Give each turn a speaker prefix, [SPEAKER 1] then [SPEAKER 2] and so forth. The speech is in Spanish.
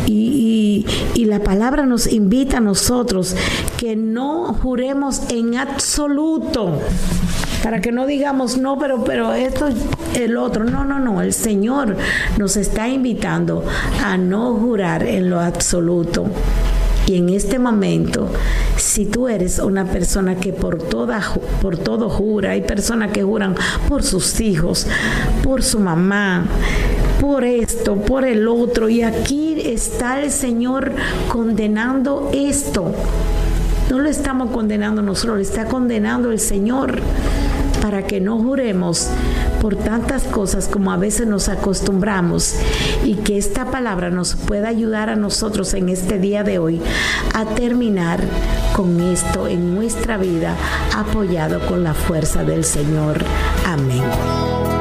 [SPEAKER 1] Y la palabra nos invita a nosotros que no juremos en absoluto, para que no digamos, no, pero esto, el otro. No, el Señor nos está invitando a no jurar en lo absoluto. Y en este momento, si tú eres una persona que por todo jura, hay personas que juran por sus hijos, por su mamá, por esto, por el otro, y aquí está el Señor condenando esto. No lo estamos condenando nosotros, lo está condenando el Señor, para que no juremos por tantas cosas como a veces nos acostumbramos, y que esta palabra nos pueda ayudar a nosotros en este día de hoy a terminar con esto en nuestra vida, apoyado con la fuerza del Señor. Amén.